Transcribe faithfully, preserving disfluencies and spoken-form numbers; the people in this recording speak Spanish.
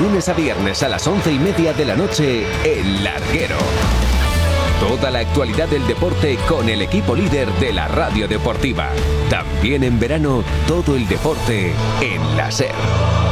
lunes a viernes a las once y media de la noche, El Larguero. Toda la actualidad del deporte con el equipo líder de la radio deportiva. También en verano, todo el deporte en la SER.